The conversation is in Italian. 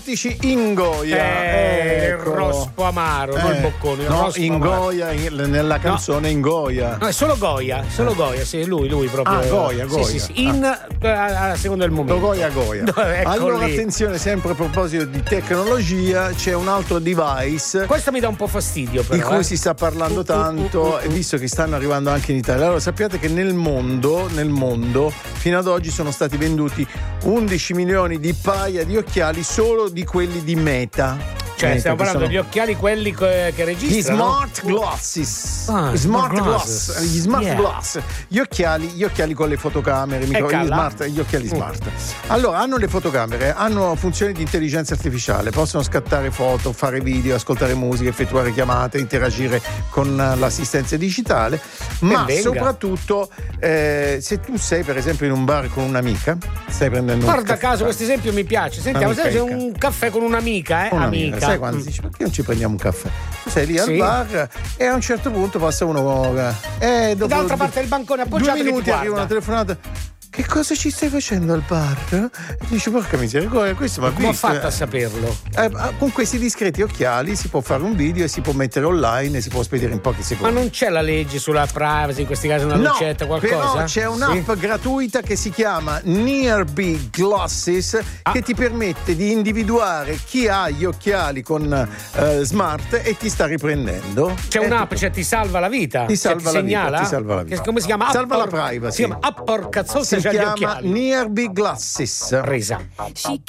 Ottici Ingoia. Il rospo amaro, non il boccone. No, Ingoia nella canzone Ingoia. No, è solo Goia, sì, lui proprio. Ah, Goia. Sì. A seconda del momento. Goia. Allora, lì. attenzione, sempre a proposito di tecnologia, c'è un altro device. Questo mi dà un po' fastidio, però. Di cui si sta parlando tanto, e visto che stanno arrivando anche in Italia. Allora, sappiate che nel mondo, fino ad oggi sono stati venduti 11 milioni di paia di occhiali solo di quelli di Meta. Cioè, stiamo parlando di occhiali quelli che registrano. Gli smart glasses. Gli smart glass. Gli occhiali con le fotocamere, gli occhiali smart. Allora, hanno le fotocamere, hanno funzioni di intelligenza artificiale, possono scattare foto, fare video, ascoltare musica, effettuare chiamate, interagire con l'assistenza digitale, ma soprattutto se tu sei per esempio in un bar con un'amica, stai prendendo guarda caso questo esempio mi piace. Sentiamo, se c'è un caffè con un'amica, amica. Sai quando si dice perché non ci prendiamo un caffè? Tu sei lì al bar e a un certo punto passa uno dall'altra parte del bancone appoggiato 2 minuti arriva una telefonata. Che cosa ci stai facendo al bar? E dici, porca miseria, questo ma come ho fatto a saperlo? Con questi discreti occhiali si può fare un video e si può mettere online e si può spedire in pochi secondi. Ma non c'è la legge sulla privacy, in questi casi una lucetta, qualcosa? Però c'è un'app gratuita che si chiama Nearby Glasses che ti permette di individuare chi ha gli occhiali con smart e ti sta riprendendo. C'è un'app, ti salva la vita? Ti salva la vita. Come si chiama? Salva la privacy. Si chiama Si chiama Nearby Glasses. Presa. She